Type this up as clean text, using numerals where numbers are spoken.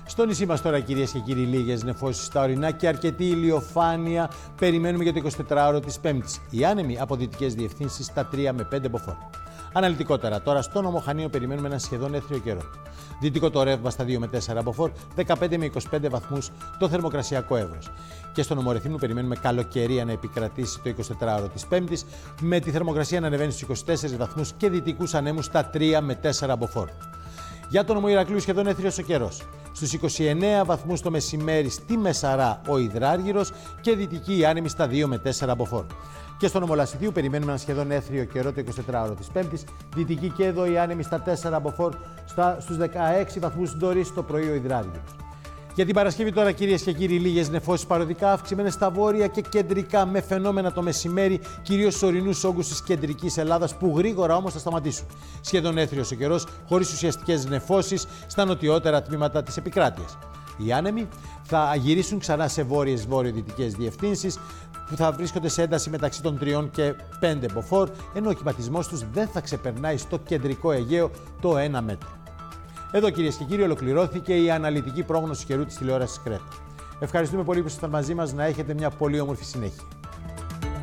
Στο νησί μας τώρα, κυρίες και κύριοι, λίγες νεφώσεις στα ορεινά και αρκετή ηλιοφάνεια περιμένουμε για το 24ωρο της Πέμπτης. Οι άνεμοι από δυτικές διευθύνσεις στα 3 με 5 μποφόρ. Αναλυτικότερα, τώρα στο Νόμο Χανίων περιμένουμε ένα σχεδόν έθριο καιρό. Δυτικό το ρεύμα στα 2 με 4 μποφόρ, 15 με 25 βαθμούς το θερμοκρασιακό εύρος. Και στο Νόμο Ρεθύμνου περιμένουμε καλοκαιρία να επικρατήσει το 24ωρο της Πέμπτης, με τη θερμοκρασία να ανεβαίνει στους 24 βαθμούς και δυτικούς ανέμους στα 3 με 4 μποφόρ. Για τον Νομό Ηρακλείου σχεδόν έθριος ο καιρός. Στους 29 βαθμούς το μεσημέρι στη Μεσαρά ο Ιδράργυρος και δυτική άνεμη στα 2 με 4 μποφόρ. Και στον Νομό Λασιθίου περιμένουμε ένα σχεδόν έθριο καιρό το 24ωρο της Πέμπτης. Δυτική και εδώ η άνεμη στα 4 μποφόρ, στους 16 βαθμούς νωρίς το πρωί ο Ιδράργυρος. Για την Παρασκευή τώρα, κυρίες και κύριοι, λίγες νεφώσεις παροδικά αυξημένες στα βόρεια και κεντρικά με φαινόμενα το μεσημέρι, κυρίως στους ορεινούς όγκους της κεντρικής Ελλάδας, που γρήγορα όμως θα σταματήσουν. Σχεδόν έθριος ο καιρός, χωρίς ουσιαστικές νεφώσεις στα νοτιότερα τμήματα της επικράτειας. Οι άνεμοι θα γυρίσουν ξανά σε βόρειες βορειοδυτικές διευθύνσεις, που θα βρίσκονται σε ένταση μεταξύ των 3 και 5 μποφόρ, ενώ ο κυματισμός τους δεν θα ξεπερνάει στο κεντρικό Αιγαίο το 1 μέτρο. Εδώ, κυρίες και κύριοι, ολοκληρώθηκε η αναλυτική πρόγνωση καιρού της τηλεόρασης Κρέτα. Ευχαριστούμε πολύ που ήσασταν μαζί μας. Να έχετε μια πολύ όμορφη συνέχεια.